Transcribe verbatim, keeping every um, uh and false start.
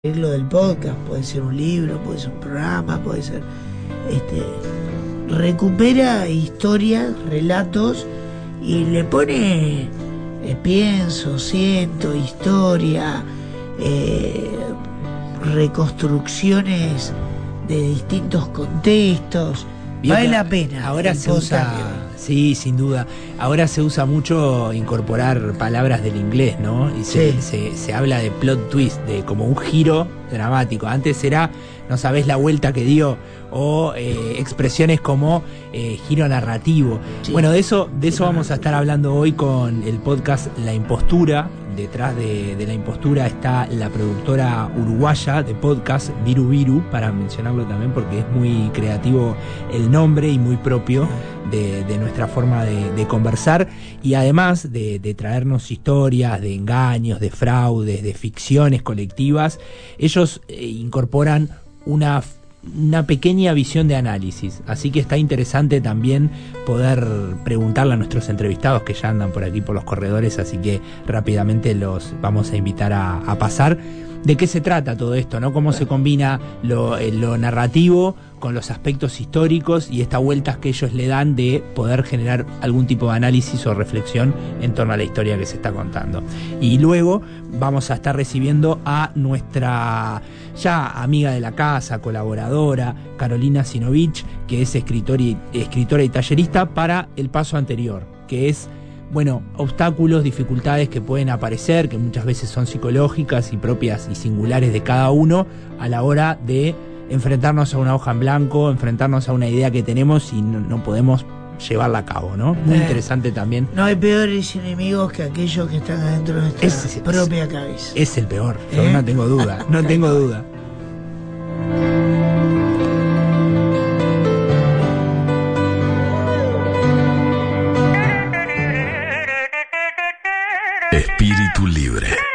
Lo del podcast, puede ser un libro, puede ser un programa, puede ser este recupera historias, relatos y le pone eh, pienso, siento, historia, eh, reconstrucciones de distintos contextos. Vale la pena. Ahora se usa, sí, sin duda. Ahora se usa mucho incorporar palabras del inglés, ¿no? Y se, Sí. se, se habla de plot twist, de como un giro dramático. Antes era, no sabés la vuelta que dio, o eh, expresiones como eh, giro narrativo. Sí. Bueno, de eso, de eso Giro vamos a estar hablando hoy con el podcast La Impostura. Detrás de, de La Impostura está la productora uruguaya de podcast, Viru Viru, para mencionarlo también porque es muy creativo el nombre y muy propio de, de nuestra forma de, de conversar, y además de, de traernos historias de engaños, de fraudes, de ficciones colectivas, ellos eh, incorporan una una pequeña visión de análisis, así que está interesante también poder preguntarle a nuestros entrevistados que ya andan por aquí por los corredores, así que rápidamente los vamos a invitar a, a pasar. ¿De qué se trata todo esto, no? ¿Cómo se combina lo, eh, lo narrativo con los aspectos históricos y estas vueltas que ellos le dan de poder generar algún tipo de análisis o reflexión en torno a la historia que se está contando? Y luego vamos a estar recibiendo a nuestra ya amiga de la casa, colaboradora, Carolina Sinovich, que es escritora y, escritora y tallerista, para el paso anterior, que es, bueno, obstáculos, dificultades que pueden aparecer, que muchas veces son psicológicas y propias y singulares de cada uno a la hora de enfrentarnos a una hoja en blanco, enfrentarnos a una idea que tenemos y no, no podemos llevarla a cabo, ¿no? Muy Eh, interesante también. No hay peores enemigos que aquellos que están adentro de nuestra Es- es- propia cabeza. Es el peor, yo ¿Eh? no tengo duda, no tengo duda. Espíritu libre.